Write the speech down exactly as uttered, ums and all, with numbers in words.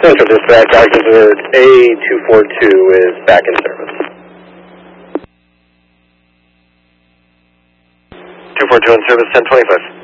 Central Dispatch, Active Alert A two forty-two is back in service. two forty-two in service, ten twenty-five.